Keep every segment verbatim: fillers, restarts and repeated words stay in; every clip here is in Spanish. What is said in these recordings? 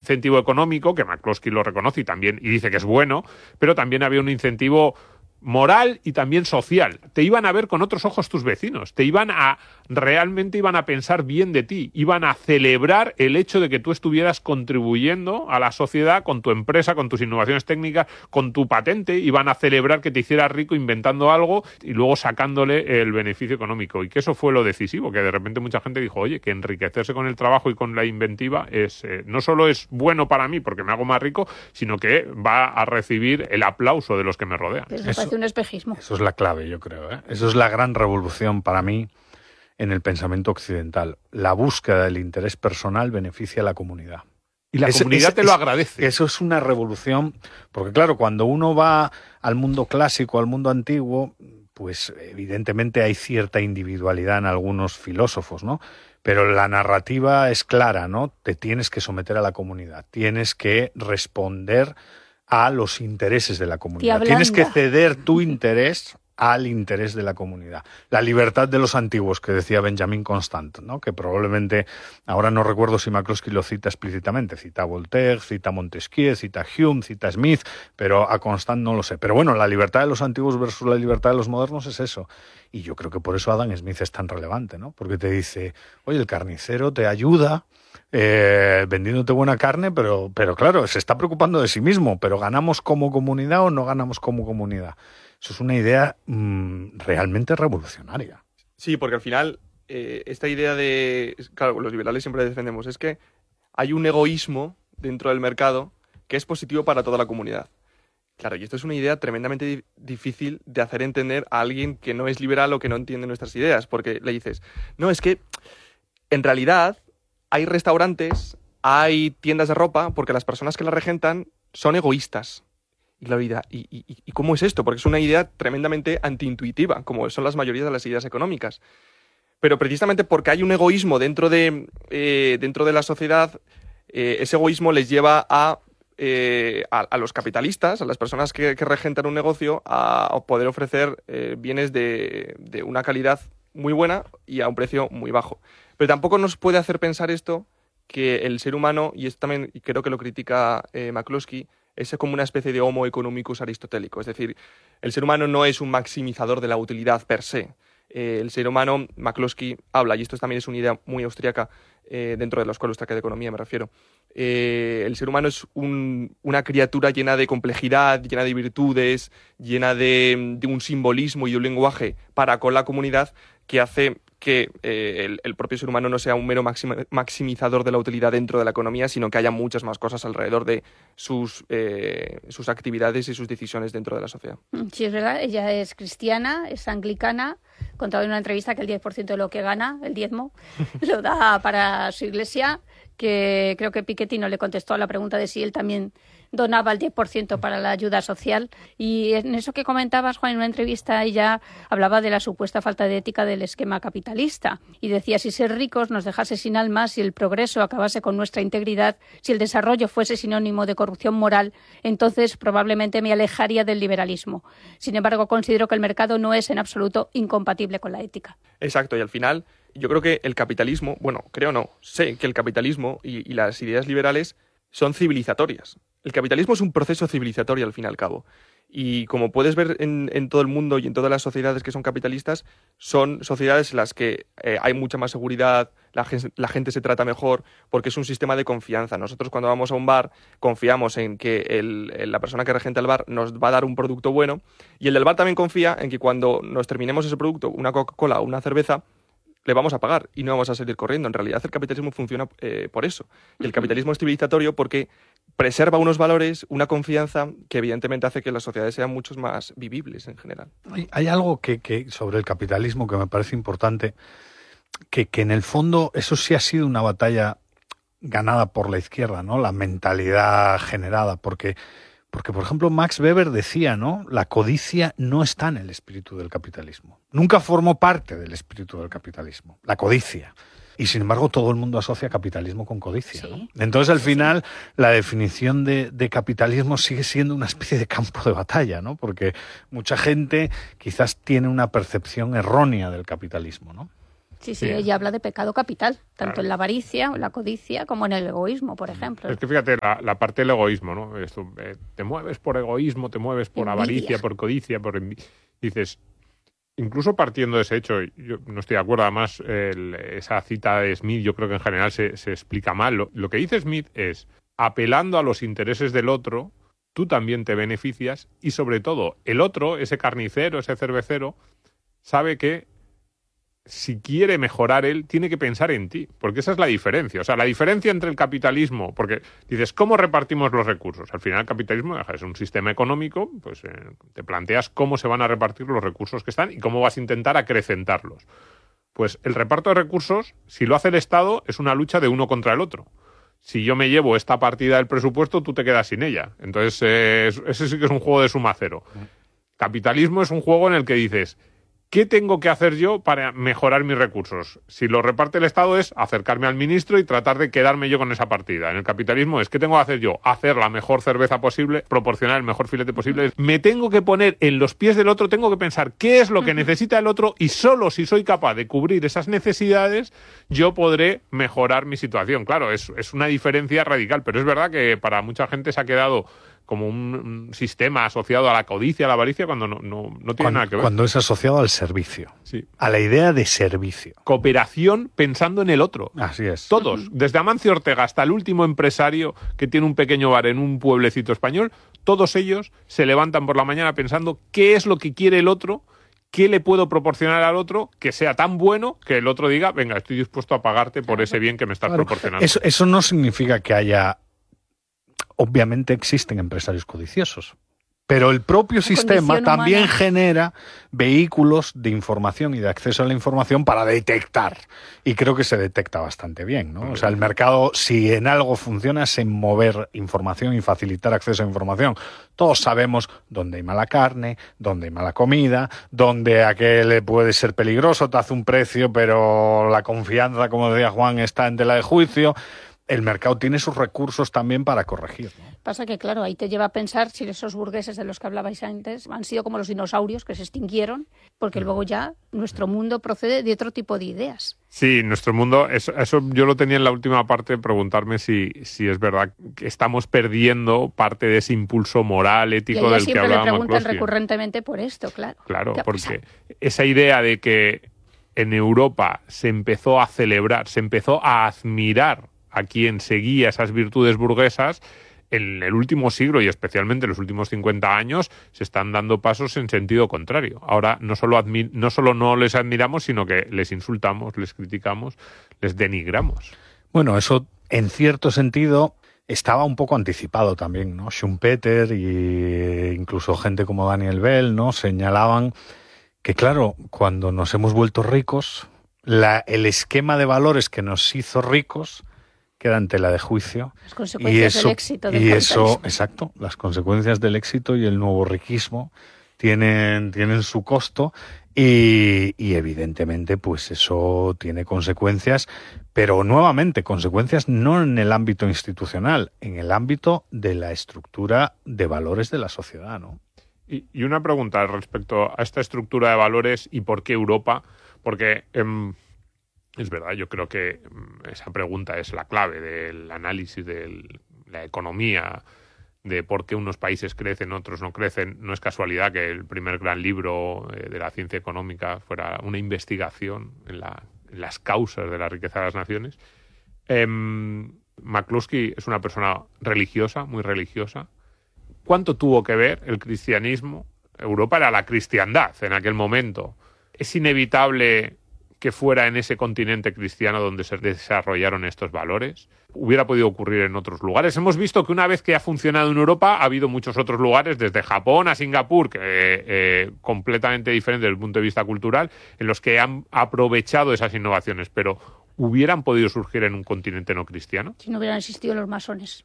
incentivo económico, que McCloskey lo reconoce y también y dice que es bueno, pero también había un incentivo moral y también social. Te iban a ver con otros ojos tus vecinos, te iban a, realmente iban a pensar bien de ti, iban a celebrar el hecho de que tú estuvieras contribuyendo a la sociedad con tu empresa, con tus innovaciones técnicas, con tu patente, iban a celebrar que te hicieras rico inventando algo y luego sacándole el beneficio económico. Y que eso fue lo decisivo, que de repente mucha gente dijo, oye, que enriquecerse con el trabajo y con la inventiva es eh, no solo es bueno para mí porque me hago más rico, sino que va a recibir el aplauso de los que me rodean. Eso, un espejismo. Eso es la clave, yo creo, ¿eh? Eso es la gran revolución para mí en el pensamiento occidental. La búsqueda del interés personal beneficia a la comunidad. Y la es, comunidad es, te lo es, agradece. Eso es una revolución, porque claro, cuando uno va al mundo clásico, al mundo antiguo, pues evidentemente hay cierta individualidad en algunos filósofos, ¿no? Pero la narrativa es clara, ¿no? Te tienes que someter a la comunidad, tienes que responder a los intereses de la comunidad. Tienes que ceder tu interés al interés de la comunidad. La libertad de los antiguos, que decía Benjamin Constant, ¿no? Que probablemente, ahora no recuerdo si McCloskey lo cita explícitamente, cita a Voltaire, cita a Montesquieu, cita a Hume, cita a Smith, pero a Constant no lo sé. Pero bueno, la libertad de los antiguos versus la libertad de los modernos es eso. Y yo creo que por eso Adam Smith es tan relevante, ¿no? Porque te dice, oye, el carnicero te ayuda Eh, vendiéndote buena carne, pero, pero claro, se está preocupando de sí mismo, pero ¿ganamos como comunidad o no ganamos como comunidad? Eso es una idea mmm, realmente revolucionaria. Sí, porque al final eh, esta idea de, claro, los liberales siempre defendemos, es que hay un egoísmo dentro del mercado que es positivo para toda la comunidad. Claro, y esto es una idea tremendamente di- difícil de hacer entender a alguien que no es liberal o que no entiende nuestras ideas, porque le dices, no, es que en realidad hay restaurantes, hay tiendas de ropa, porque las personas que las regentan son egoístas. Y la vida, ¿y, y, ¿y cómo es esto? Porque es una idea tremendamente antiintuitiva, como son las mayorías de las ideas económicas. Pero precisamente porque hay un egoísmo dentro de, eh, dentro de la sociedad, eh, ese egoísmo les lleva a, eh, a, a los capitalistas, a las personas que, que regentan un negocio, a poder ofrecer eh, bienes de, de una calidad muy buena y a un precio muy bajo. Pero tampoco nos puede hacer pensar esto que el ser humano, y esto también y creo que lo critica eh, McCloskey, es como una especie de homo economicus aristotélico. Es decir, el ser humano no es un maximizador de la utilidad per se. Eh, el ser humano, McCloskey habla, y esto también es una idea muy austríaca, eh, dentro de la escuela austríaca de economía me refiero, eh, el ser humano es un, una criatura llena de complejidad, llena de virtudes, llena de, de un simbolismo y de un lenguaje para con la comunidad que hace que eh, el, el propio ser humano no sea un mero maxima, maximizador de la utilidad dentro de la economía, sino que haya muchas más cosas alrededor de sus, eh, sus actividades y sus decisiones dentro de la sociedad. Sí, es verdad, ella es cristiana, es anglicana, contaba en una entrevista que el diez por ciento de lo que gana, el diezmo, lo da para su iglesia, que creo que Piketty no le contestó a la pregunta de si él también donaba el diez por ciento para la ayuda social. Y en eso que comentabas, Juan, en una entrevista ella hablaba de la supuesta falta de ética del esquema capitalista y decía, si ser ricos nos dejase sin alma, si el progreso acabase con nuestra integridad, si el desarrollo fuese sinónimo de corrupción moral, entonces probablemente me alejaría del liberalismo. Sin embargo, considero que el mercado no es en absoluto incompatible con la ética. Exacto, y al final yo creo que el capitalismo, bueno, creo no, sé que el capitalismo y, y las ideas liberales son civilizatorias. El capitalismo es un proceso civilizatorio al fin y al cabo. Y como puedes ver en, en todo el mundo y en todas las sociedades que son capitalistas, son sociedades en las que eh, hay mucha más seguridad, la, la gente se trata mejor, porque es un sistema de confianza. Nosotros cuando vamos a un bar confiamos en que el, la persona que regenta el bar nos va a dar un producto bueno, y el del bar también confía en que cuando nos terminemos ese producto, una Coca-Cola o una cerveza, le vamos a pagar y no vamos a salir corriendo. En realidad el capitalismo funciona eh, por eso. Y el capitalismo es civilizatorio porque preserva unos valores, una confianza que evidentemente hace que las sociedades sean mucho más vivibles en general. Hay, hay algo que, que sobre el capitalismo que me parece importante, que, que en el fondo eso sí ha sido una batalla ganada por la izquierda, ¿no? La mentalidad generada, porque... Porque, por ejemplo, Max Weber decía, ¿no? La codicia no está en el espíritu del capitalismo. Nunca formó parte del espíritu del capitalismo, la codicia. Y, sin embargo, todo el mundo asocia capitalismo con codicia, ¿no? Sí. Entonces, al final, la definición de, de capitalismo sigue siendo una especie de campo de batalla, ¿no? Porque mucha gente quizás tiene una percepción errónea del capitalismo, ¿no? Sí, sí, Sí. ella habla de pecado capital, tanto Claro. en la avaricia, en la codicia, como en el egoísmo, por ejemplo. Es que fíjate, la, la parte del egoísmo, ¿no? Esto, eh, te mueves por egoísmo, te mueves por Envidia. avaricia, por codicia, por envi- dices, incluso partiendo de ese hecho, yo no estoy de acuerdo, además, el- esa cita de Smith, yo creo que en general se, se explica mal. Lo, lo que dice Smith es, apelando a los intereses del otro, tú también te beneficias y sobre todo, el otro, ese carnicero, ese cervecero, sabe que si quiere mejorar él, tiene que pensar en ti, porque esa es la diferencia. O sea, la diferencia entre el capitalismo, porque dices, ¿cómo repartimos los recursos? Al final el capitalismo deja de ser un sistema económico, pues eh, te planteas cómo se van a repartir los recursos que están y cómo vas a intentar acrecentarlos. Pues el reparto de recursos, si lo hace el Estado, es una lucha de uno contra el otro. Si yo me llevo esta partida del presupuesto, tú te quedas sin ella. Entonces, eh, es- ese sí que es un juego de suma cero. Capitalismo es un juego en el que dices, ¿qué tengo que hacer yo para mejorar mis recursos? Si lo reparte el Estado es acercarme al ministro y tratar de quedarme yo con esa partida. En el capitalismo es, ¿qué tengo que hacer yo? Hacer la mejor cerveza posible, proporcionar el mejor filete posible. Me tengo que poner en los pies del otro, tengo que pensar qué es lo que necesita el otro y solo si soy capaz de cubrir esas necesidades, yo podré mejorar mi situación. Claro, es, es una diferencia radical, pero es verdad que para mucha gente se ha quedado como un, un sistema asociado a la codicia, a la avaricia, cuando no, no, no tiene Cuando, nada que ver. cuando es asociado al servicio, Sí. a la idea de servicio. Cooperación pensando en el otro. Así es. Todos, desde Amancio Ortega hasta el último empresario que tiene un pequeño bar en un pueblecito español, todos ellos se levantan por la mañana pensando qué es lo que quiere el otro, qué le puedo proporcionar al otro que sea tan bueno que el otro diga, venga, estoy dispuesto a pagarte por ese bien que me estás Claro, proporcionando. Eso, eso no significa que haya... Obviamente existen empresarios codiciosos, pero el propio sistema condición también humana. genera vehículos de información y de acceso a la información para detectar. Y creo que se detecta bastante bien, ¿no? O sea, el mercado, si en algo funciona, es en mover información y facilitar acceso a información. Todos sabemos dónde hay mala carne, dónde hay mala comida, dónde aquel puede ser peligroso, te hace un precio, pero la confianza, como decía Juan, está en tela de juicio. El mercado tiene sus recursos también para corregir, ¿no? Pasa que, claro, ahí te lleva a pensar si esos burgueses de los que hablabais antes han sido como los dinosaurios que se extinguieron, porque luego ya nuestro mundo procede de otro tipo de ideas. Sí, nuestro mundo, eso, eso yo lo tenía en la última parte, preguntarme si, si es verdad que estamos perdiendo parte de ese impulso moral, Y a ético ella del que siempre le hablaba preguntan McCloskey. recurrentemente por esto, claro. Claro, ¿Qué ha porque pasado? esa idea de que en Europa se empezó a celebrar, se empezó a admirar a quien seguía esas virtudes burguesas, en el último siglo y especialmente en los últimos cincuenta años se están dando pasos en sentido contrario. Ahora no solo, admi- no solo no les admiramos, sino que les insultamos, les criticamos, les denigramos. Bueno, eso en cierto sentido estaba un poco anticipado también, ¿no? Schumpeter e incluso gente como Daniel Bell, ¿no? Señalaban que, claro, cuando nos hemos vuelto ricos, la, el esquema de valores que nos hizo ricos queda en tela de juicio. Las consecuencias del éxito del y eso, capitalismo. exacto, las consecuencias del éxito y el nuevo riquismo tienen, tienen su costo y, y evidentemente pues eso tiene consecuencias, pero nuevamente consecuencias no en el ámbito institucional, en el ámbito de la estructura de valores de la sociedad, ¿no? Y, y una pregunta respecto a esta estructura de valores y por qué Europa, porque em, es verdad, yo creo que mm, esa pregunta es la clave del análisis de la economía, de por qué unos países crecen, otros no crecen. No es casualidad que el primer gran libro eh, de la ciencia económica fuera una investigación en, la, en las causas de la riqueza de las naciones. Eh, McCloskey es una persona religiosa, muy religiosa. ¿Cuánto tuvo que ver el cristianismo? Europa era la cristiandad en aquel momento. Es inevitable que fuera en ese continente cristiano donde se desarrollaron estos valores. Hubiera podido ocurrir en otros lugares. Hemos visto que una vez que ha funcionado en Europa, ha habido muchos otros lugares, desde Japón a Singapur, que eh, eh, completamente diferentes desde el punto de vista cultural, en los que han aprovechado esas innovaciones, pero ¿hubieran podido surgir en un continente no cristiano? Si no hubieran existido los masones.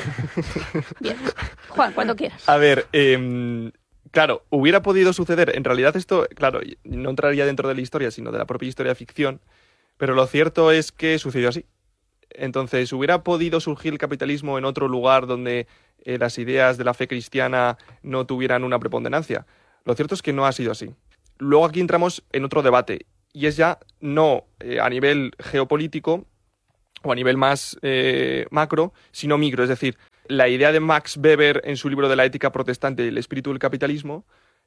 Bien. Juan, cuando quieras. A ver, eh, claro, hubiera podido suceder. En realidad esto, claro, no entraría dentro de la historia, sino de la propia historia de ficción, pero lo cierto es que sucedió así. Entonces, ¿hubiera podido surgir el capitalismo en otro lugar donde eh, las ideas de la fe cristiana no tuvieran una preponderancia? Lo cierto es que no ha sido así. Luego aquí entramos en otro debate, y es ya no eh, a nivel geopolítico o a nivel más eh, macro, sino micro. Es decir, la idea de Max Weber en su libro de la ética protestante y el espíritu del capitalismo,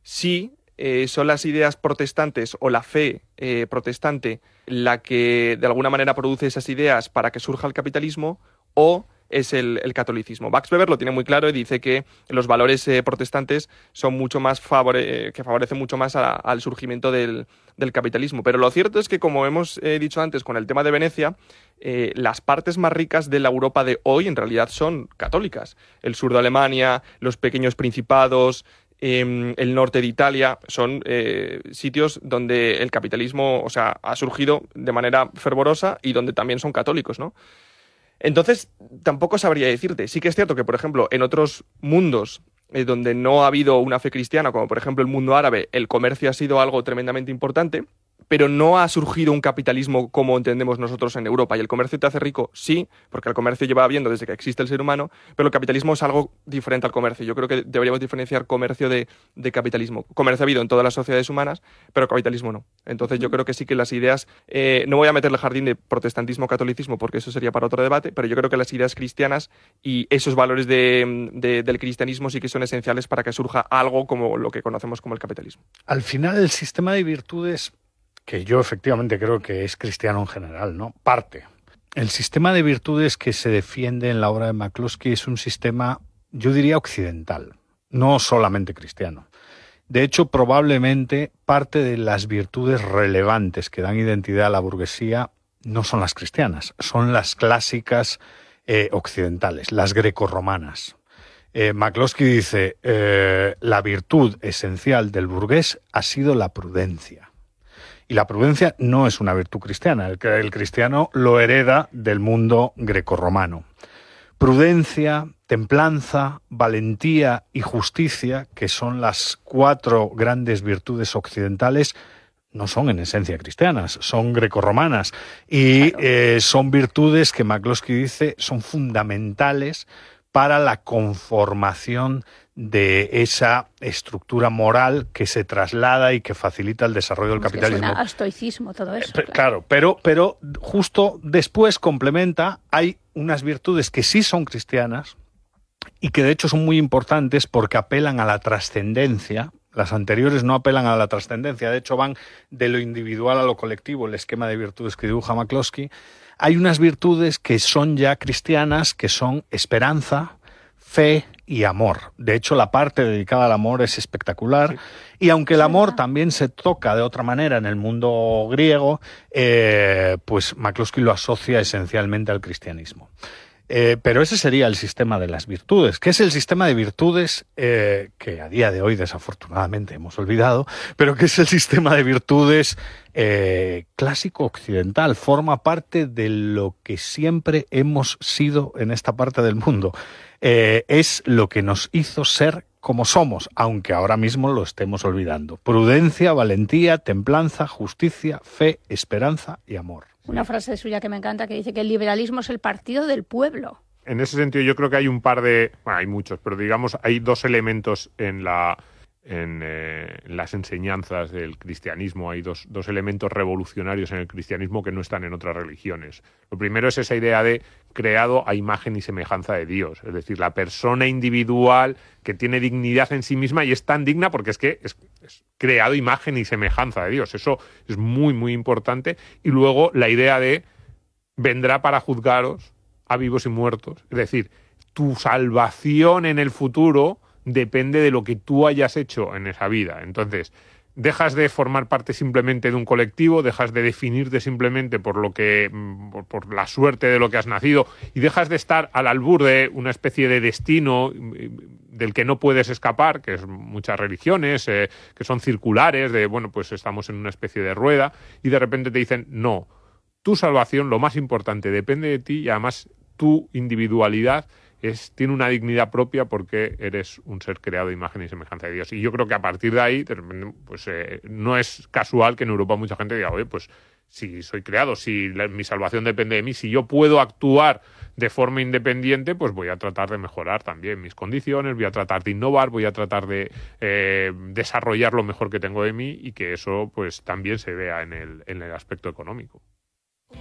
sí eh, son las ideas protestantes o la fe eh, protestante la que de alguna manera produce esas ideas para que surja el capitalismo, o es el, el catolicismo. Max Weber lo tiene muy claro y dice que los valores eh, protestantes son mucho más favore- eh, que favorecen mucho más a, al surgimiento del, del capitalismo. Pero lo cierto es que, como hemos eh, dicho antes con el tema de Venecia, eh, las partes más ricas de la Europa de hoy en realidad son católicas. El sur de Alemania, los pequeños principados, eh, el norte de Italia, son eh, sitios donde el capitalismo, o sea, ha surgido de manera fervorosa y donde también son católicos, ¿no? Entonces, tampoco sabría decirte. Sí que es cierto que, por ejemplo, en otros mundos eh, donde no ha habido una fe cristiana, como por ejemplo el mundo árabe, el comercio ha sido algo tremendamente importante, pero no ha surgido un capitalismo como entendemos nosotros en Europa. Y el comercio te hace rico, sí, porque el comercio lleva habiendo desde que existe el ser humano, pero el capitalismo es algo diferente al comercio. Yo creo que deberíamos diferenciar comercio de, de capitalismo. Comercio ha habido en todas las sociedades humanas, pero capitalismo no. Entonces yo creo que sí que las ideas, eh, no voy a meterle jardín de protestantismo-catolicismo porque eso sería para otro debate, pero yo creo que las ideas cristianas y esos valores de, de, del cristianismo sí que son esenciales para que surja algo como lo que conocemos como el capitalismo. Al final, el sistema de virtudes, que yo efectivamente creo que es cristiano en general, ¿no? Parte. El sistema de virtudes que se defiende en la obra de McCloskey es un sistema, yo diría, occidental, no solamente cristiano. De hecho, probablemente parte de las virtudes relevantes que dan identidad a la burguesía no son las cristianas, son las clásicas eh, occidentales, las grecorromanas. Eh, McCloskey dice, eh, la virtud esencial del burgués ha sido la prudencia. Y la prudencia no es una virtud cristiana, el, el cristiano lo hereda del mundo grecorromano. Prudencia, templanza, valentía y justicia, que son las cuatro grandes virtudes occidentales, no son en esencia cristianas, son grecorromanas. Y claro. eh, son virtudes que McCloskey dice son fundamentales para la conformación de esa estructura moral que se traslada y que facilita el desarrollo del pues capitalismo. Suena a estoicismo todo eso. Eh, claro, claro pero, pero justo después complementa, hay unas virtudes que sí son cristianas y que de hecho son muy importantes porque apelan a la trascendencia. Las anteriores no apelan a la trascendencia, de hecho van de lo individual a lo colectivo, el esquema de virtudes que dibuja McCloskey. Hay unas virtudes que son ya cristianas, que son esperanza, fe y amor. De hecho, la parte dedicada al amor es espectacular. Sí. Y aunque el amor también se toca de otra manera en el mundo griego, eh, pues McCloskey lo asocia esencialmente al cristianismo. Eh, pero ese sería el sistema de las virtudes, que es el sistema de virtudes eh, que a día de hoy desafortunadamente hemos olvidado, pero que es el sistema de virtudes eh, clásico occidental, forma parte de lo que siempre hemos sido en esta parte del mundo. Eh, es lo que nos hizo ser como somos, aunque ahora mismo lo estemos olvidando. Prudencia, valentía, templanza, justicia, fe, esperanza y amor. Una frase suya que me encanta que dice que el liberalismo es el partido del pueblo. En ese sentido yo creo que hay un par de... Bueno, hay muchos, pero digamos hay dos elementos en la en, eh, en las enseñanzas del cristianismo. Hay dos, dos elementos revolucionarios en el cristianismo que no están en otras religiones. Lo primero es esa idea de creado a imagen y semejanza de Dios. Es decir, la persona individual que tiene dignidad en sí misma y es tan digna porque es que es, es creado imagen y semejanza de Dios. Eso es muy, muy importante. Y luego la idea de vendrá para juzgaros a vivos y muertos. Es decir, tu salvación en el futuro depende de lo que tú hayas hecho en esa vida. Entonces, dejas de formar parte simplemente de un colectivo, dejas de definirte simplemente por lo que por, por la suerte de lo que has nacido y dejas de estar al albur de una especie de destino del que no puedes escapar, que es muchas religiones, eh, que son circulares, de bueno, pues estamos en una especie de rueda y de repente te dicen, no, tu salvación, lo más importante, depende de ti y además tu individualidad Es, tiene una dignidad propia porque eres un ser creado de imagen y semejanza de Dios. Y yo creo que a partir de ahí, pues eh, no es casual que en Europa mucha gente diga, oye, pues si soy creado, si la, mi salvación depende de mí, si yo puedo actuar de forma independiente, pues voy a tratar de mejorar también mis condiciones, voy a tratar de innovar, voy a tratar de eh, desarrollar lo mejor que tengo de mí y que eso pues también se vea en el, en el aspecto económico.